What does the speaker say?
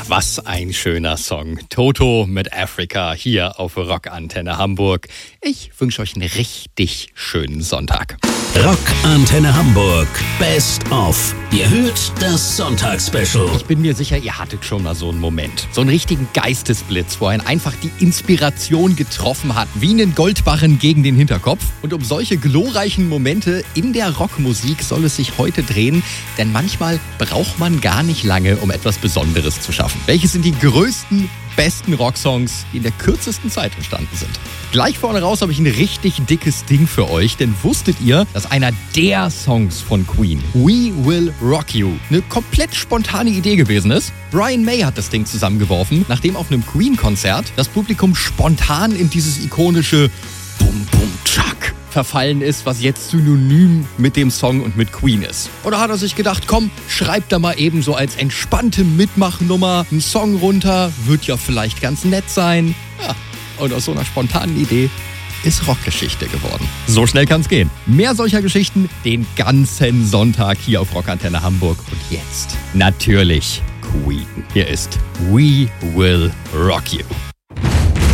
was ein schöner Song. Toto mit Africa hier auf Rockantenne Hamburg. Ich wünsche euch einen richtig schönen Sonntag. Rockantenne Hamburg. Best of. Ihr hört das Sonntagsspecial. Ich bin mir sicher, ihr hattet schon mal so einen Moment. So einen richtigen Geistesblitz, wo einen einfach die Inspiration getroffen hat, wie einen Goldbarren gegen den Hinterkopf. Und um solche glorreichen Momente in der Rockmusik soll es sich heute drehen, denn manchmal braucht man gar nicht lange, um etwas Besonderes zu schaffen. Welche sind die größten, besten Rocksongs, die in der kürzesten Zeit entstanden sind? Gleich vorne raus habe ich ein richtig dickes Ding für euch, denn wusstet ihr, dass einer der Songs von Queen, We Will Rock You, eine komplett spontane Idee gewesen ist? Brian May hat das Ding zusammengeworfen, nachdem auf einem Queen-Konzert das Publikum spontan in dieses ikonische Bum Bum Chuck verfallen ist, was jetzt synonym mit dem Song und mit Queen ist. Oder hat er sich gedacht, komm, schreib da mal eben so als entspannte Mitmachnummer einen Song runter, wird ja vielleicht ganz nett sein. Ja, und aus so einer spontanen Idee ist Rockgeschichte geworden. So schnell kann's gehen. Mehr solcher Geschichten den ganzen Sonntag hier auf Rockantenne Hamburg. Und jetzt natürlich Queen. Hier ist We Will Rock You.